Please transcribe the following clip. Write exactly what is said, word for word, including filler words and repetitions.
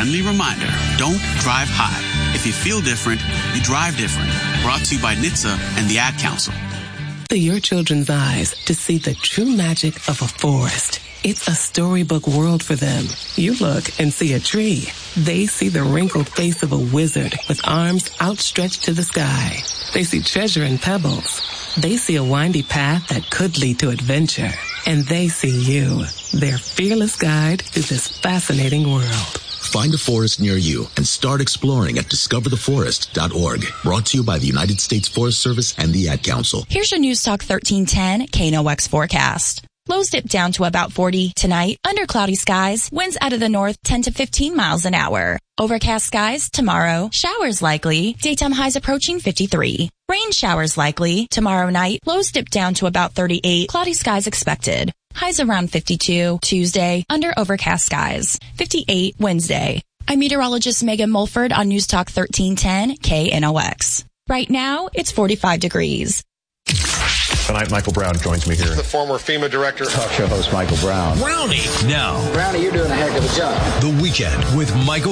friendly reminder, don't drive high. If you feel different, you drive different. Brought to you by N H T S A and the Ad Council. To your children's eyes to see the true magic of a forest. It's a storybook world for them. You look and see a tree. They see the wrinkled face of a wizard with arms outstretched to the sky. They see treasure in pebbles. They see a windy path that could lead to adventure. And they see you, their fearless guide through this fascinating world. Find a forest near you and start exploring at discover the forest dot org. Brought to you by the United States Forest Service and the Ad Council. Here's your News Talk thirteen ten K N O X forecast. Lows dip down to about forty tonight. Under cloudy skies, winds out of the north ten to fifteen miles an hour. Overcast skies tomorrow. Showers likely. Daytime highs approaching fifty-three. Rain showers likely. Tomorrow night, lows dip down to about thirty-eight. Cloudy skies expected. Highs around fifty-two. Tuesday, under overcast skies. fifty-eight Wednesday. I'm meteorologist Megan Mulford on News Talk thirteen ten K N O X. Right now, it's forty-five degrees. Tonight, Michael Brown joins me here. The former FEMA director. Talk show host Michael Brown. Brownie. Now. Brownie, you're doing a heck of a job. The Weekend with Michael